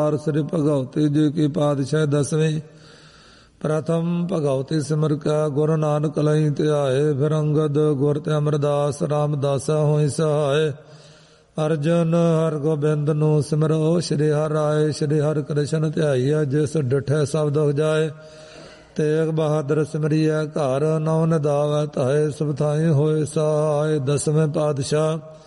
ਸ੍ਰੀ ਭਗਵਤੀ ਜੀ ਕੀ ਪਾਤਸ਼ਾਹ ਦਸਵੇਂ। ਪ੍ਰਥਮ ਭਗਵਤੀ ਸਿਮਰ ਕੈ ਗੁਰੂ ਨਾਨਕ ਲਈ ਧਿਆਏ। ਫਿਰ ਅੰਗਦ ਗੁਰ ਤੇ ਅਮਰਦਾਸ ਰਾਮਦਾਸਾ ਹੋਈ ਸਹਾਏ। ਅਰਜਨ ਹਰ ਗੋਬਿੰਦ ਨੂੰ ਸਿਮਰੋ। ਸ਼੍ਰੀ ਹਰਿ ਰਾਏ ਸ਼੍ਰੀ ਹਰਿ ਕ੍ਰਿਸ਼ਨ ਧਿਆਈਐ। ਜਿਸ ਡਿਠੈ ਸਭ ਦੁਖ ਜਾਏ। ਤੇਗ ਬਹਾਦਰ ਸਿਮਰੀਐ ਘਰ। ਨੌ ਨਿਦਾਵੈ ਧਾਏ। ਸਭ ਥਾਈ ਹੋਏ ਸਹਾਏ। ਦਸਵੇਂ ਪਾਤਸ਼ਾਹ